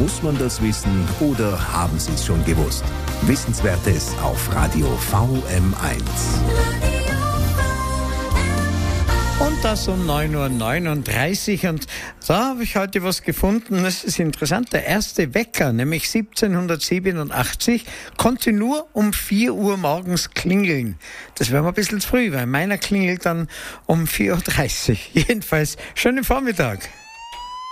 Muss man das wissen oder haben Sie es schon gewusst? Wissenswertes auf Radio VM1. Und das um 9:39 Uhr. Und da habe ich heute was gefunden. Das ist interessant. Der erste Wecker, nämlich 1787, konnte nur um 4 Uhr morgens klingeln. Das wäre mal ein bisschen zu früh, weil meiner klingelt dann um 4:30 Uhr. Jedenfalls, schönen Vormittag.